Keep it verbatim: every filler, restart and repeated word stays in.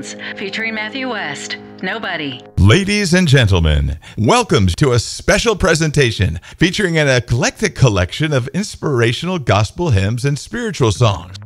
Sounds, featuring Matthew West. Nobody. Ladies and gentlemen, welcome to a special presentation featuring an eclectic collection of inspirational gospel hymns and spiritual songs.